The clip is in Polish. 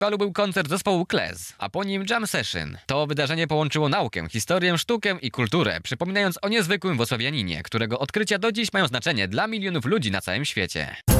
festiwalu był koncert zespołu Klez, a po nim jam session. To wydarzenie połączyło naukę, historię, sztukę i kulturę, przypominając o niezwykłym włocławianinie, którego odkrycia do dziś mają znaczenie dla milionów ludzi na całym świecie.